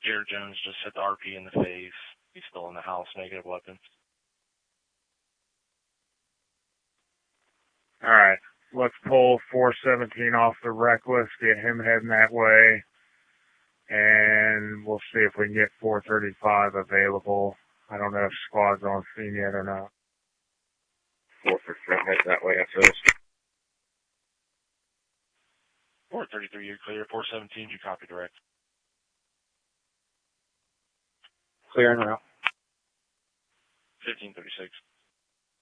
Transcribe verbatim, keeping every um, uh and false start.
Jared Jones just hit the R P in the face. He's still in the house, negative weapons. All right. Let's pull four seventeen off the reckless, get him heading that way, and we'll see if we can get four thirty-five available. I don't know if squad's on scene yet or not. four thirty-five, head that way after this. four thirty-three, you're clear. four seventeen, you copy direct. Clear en route. fifteen thirty-six.